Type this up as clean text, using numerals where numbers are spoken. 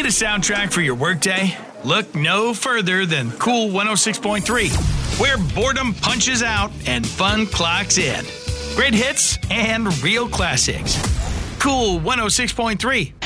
Need a soundtrack for your workday? Look no further than Cool 106.3, where boredom punches out and fun clocks in. Great hits and real classics. Cool 106.3.